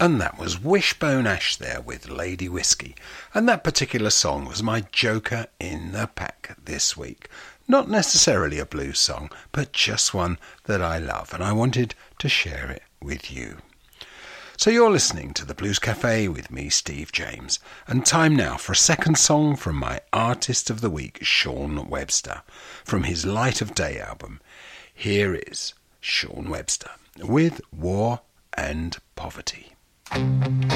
And that was Wishbone Ash there with Lady Whiskey. And that particular song was my joker in the pack this week. Not necessarily a blues song, but just one that I love, and I wanted to share it with you. So you're listening to the Blues Cafe with me, Steve James, and time now for a second song from my Artist of the Week, Sean Webster, from his Light of Day album. Here is Sean Webster with War and Poverty.